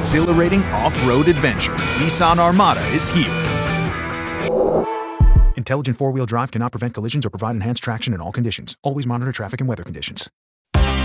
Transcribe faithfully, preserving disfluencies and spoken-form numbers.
exhilarating off-road adventure. Nissan Armada is here. Intelligent four-wheel drive cannot prevent collisions or provide enhanced traction in all conditions. Always monitor traffic and weather conditions.